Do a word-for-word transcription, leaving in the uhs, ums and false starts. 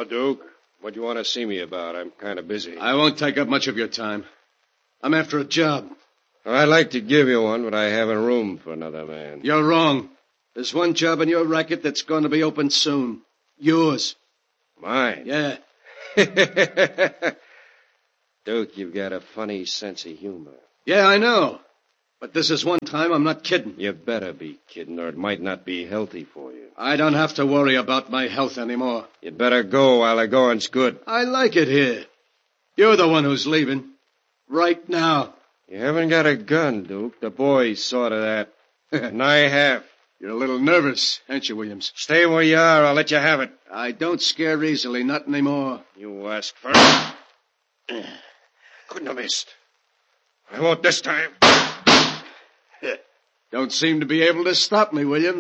Now, Duke, what do you want to see me about? I'm kind of busy. I won't take up much of your time. I'm after a job. I'd like to give you one, but I haven't room for another man. You're wrong. There's one job in your racket that's going to be open soon. Yours. Mine? Yeah. Duke, you've got a funny sense of humor. Yeah, I know. But this is one time I'm not kidding. You better be kidding, or it might not be healthy for you. I don't have to worry about my health anymore. You'd better go while the going's good. I like it here. You're the one who's leaving. Right now. You haven't got a gun, Duke. The boys saw to that. And I have. You're a little nervous, ain't you, Williams? Stay where you are. I'll let you have it. I don't scare easily, not anymore. You asked for it. Couldn't have missed. I won't this time. Don't seem to be able to stop me, Williams.